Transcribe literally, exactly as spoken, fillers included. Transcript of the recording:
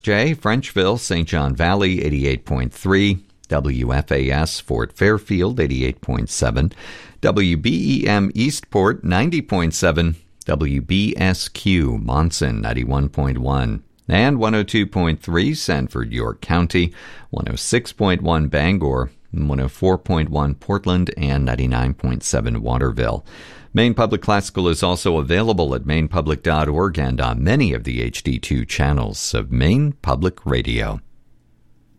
J, Frenchville, Saint John Valley, eighty-eight point three. W F A S, Fort Fairfield, eighty-eight point seven. W B E M Eastport, ninety point seven. W B S Q, Monson, ninety-one point one. And one oh two point three, Sanford, York County, one oh six point one, Bangor, one oh four point one, Portland, and ninety-nine point seven, Waterville. Maine Public Classical is also available at maine public dot org and on many of the H D two channels of Maine Public Radio.